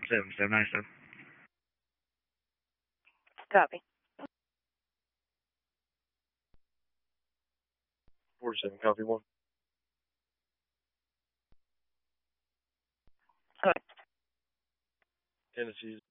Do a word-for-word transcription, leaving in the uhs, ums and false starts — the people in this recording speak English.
seven seven nine seven. Copy. forty-seven, copy one. Good. Tennessee